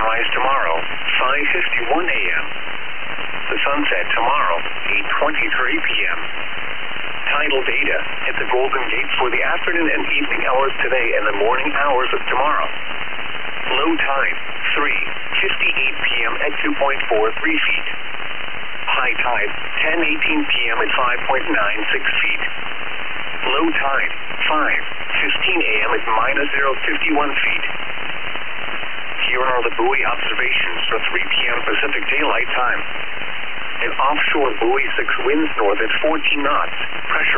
sunrise tomorrow, 5:51 a.m. The sunset tomorrow, 8:23 p.m. Tidal data at the Golden Gate for the afternoon and evening hours today and the morning hours of tomorrow. Low tide, 3:58 p.m. at 2.43 feet. High tide, 10:18 p.m. at 5.96 feet. Low tide, 5:15 a.m. at -0.51 feet. Here are the buoy observations for 3 p.m. Pacific Daylight Time. An offshore buoy 6 winds north at 14 knots, pressure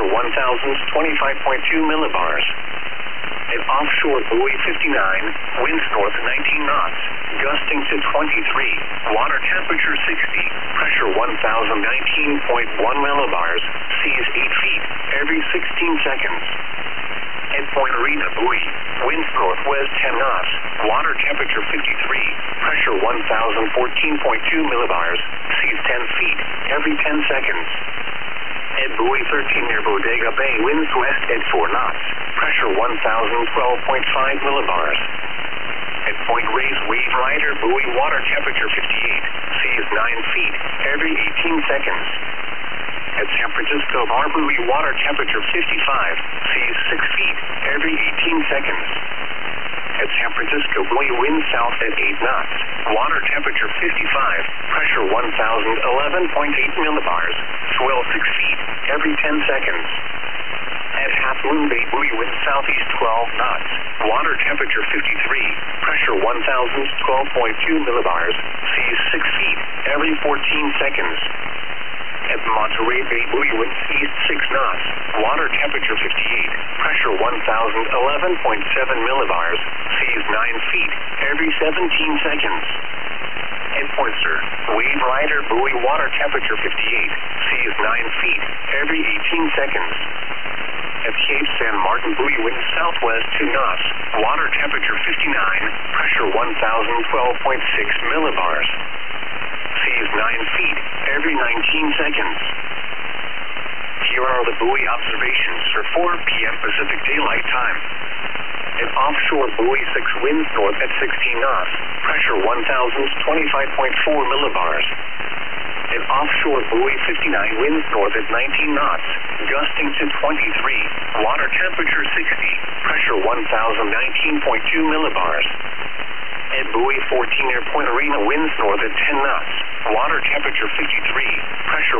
1,025.2 millibars. An offshore buoy 59, winds north 19 knots, gusting to 23, water temperature 60, pressure 1,019.1 millibars, seas 8 feet every 16 seconds. At Point Arena buoy, winds northwest 10 knots, water temperature 53, pressure 1,014.2 millibars, seas 10 feet every 10 seconds. At buoy 13 near Bodega Bay, winds west at 4 knots, pressure 1,012.5 millibars. At Point Reyes Wave Rider buoy, water temperature 58, seas 9 feet every 18 seconds. At San Francisco Bar buoy, water temperature 55, seas 6 feet every 18 seconds. At San Francisco buoy, wind south at 8 knots, water temperature 55, pressure 1,011.8 millibars, swell 6 feet every 10 seconds. At Half Moon Bay buoy, wind southeast 12 knots, water temperature 53, pressure 1,012.2 millibars, seas 6 feet every 14 seconds. At Monterey Bay buoy, winds east 6 knots, water temperature 58, pressure 1,011.7 millibars, seas 9 feet every 17 seconds. At Pointster, Wave Rider buoy, water temperature 58, seas 9 feet every 18 seconds. At Cape San Martin buoy, wind southwest 2 knots, water temperature 59, pressure 1,012.6 millibars. Seas 9 feet every 19 seconds. Here are the buoy observations for 4 p.m. Pacific Daylight Time. An offshore buoy 6 winds north at 16 knots, pressure 1,025.4 millibars. An offshore buoy 59 winds north at 19 knots, gusting to 23, water temperature 60, pressure 1,019.2 millibars. At buoy 14 near Point Arena, winds north at 10 knots, water temperature 53, pressure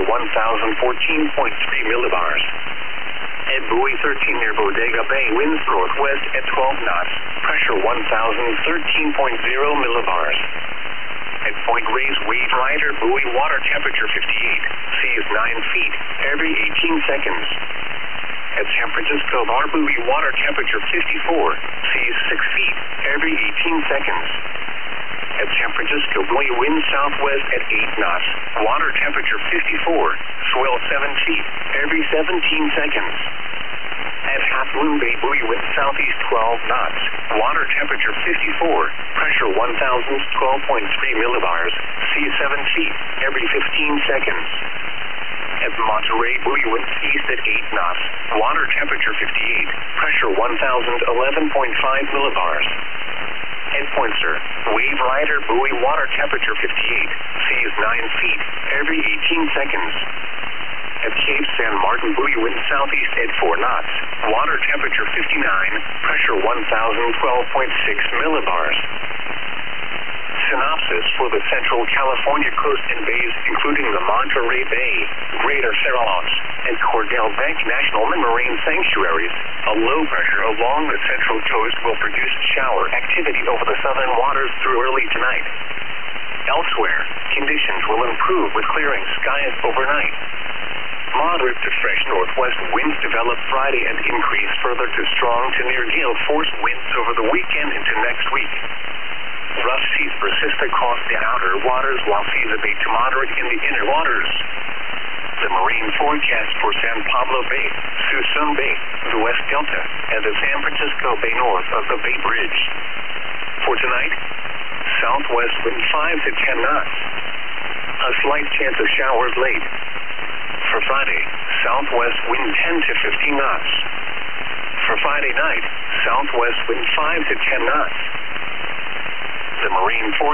1,014.3 millibars. At buoy 13 near Bodega Bay, winds northwest at 12 knots, pressure 1,013.0 millibars. At Point Reyes Wave Rider buoy, water temperature 58, seas 9 feet every 18 seconds. At San Francisco Bar buoy, water temperature 54, seas 6 feet every 18 seconds. At San Francisco buoy, wind southwest at 8 knots, water temperature 54, swell 7 feet every 17 seconds. At Half Moon Bay buoy, wind southeast 12 knots, water temperature 54, pressure 1,012.3 millibars, seas 7 feet every 15 seconds. At Monterey buoy, winds east at 8 knots, water temperature 58, pressure 1,011.5 millibars. At Pointster, Wave Rider buoy, water temperature 58, seas 9 feet every 18 seconds. At Cape San Martin buoy, wind southeast at 4 knots, water temperature 59, pressure 1,012.6 millibars. Synopsis for the Central California coast and bays, including the Monterey Bay, Greater Farallones, and Cordell Bank National Marine Sanctuaries. A low pressure along the central coast will produce shower activity over the southern waters through early tonight. Elsewhere, conditions will improve with clearing skies overnight. Moderate to fresh northwest winds develop Friday and increase further to strong to near gale force winds over the weekend into next week. Rough seas persist across the outer waters while seas abate to moderate in the inner waters. The marine forecast for San Pablo Bay, Suisun Bay, the West Delta, and the San Francisco Bay north of the Bay Bridge. For tonight, southwest wind 5 to 10 knots. A slight chance of showers late. For Friday, southwest wind 10 to 15 knots. For Friday night, southwest wind 5 to 10 knots. The marine forecast